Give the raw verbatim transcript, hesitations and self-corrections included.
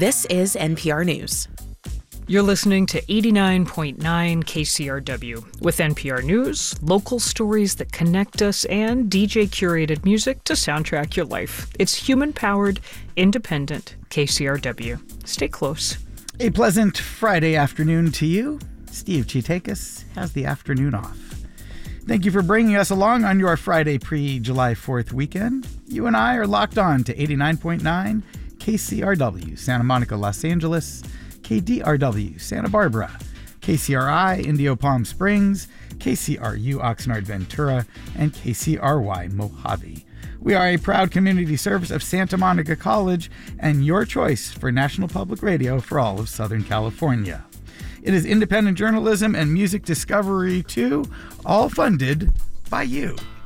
This is N P R News. You're listening to eighty-nine point nine K C R W with N P R News, local stories that connect us, and D J-curated music to soundtrack your life. It's human-powered, independent K C R W. Stay close. A pleasant Friday afternoon to you. Steve Chitakis has the afternoon off. Thank you for bringing us along on your Friday pre-July fourth weekend. You and I are locked on to eighty-nine point nine K C R W, Santa Monica, Los Angeles, K D R W, Santa Barbara, K C R I, Indio Palm Springs, K C R U, Oxnard, Ventura, and K C R Y, Mojave. We are a proud community service of Santa Monica College and your choice for National Public Radio for all of Southern California. It is independent journalism and music discovery, too, all funded by you.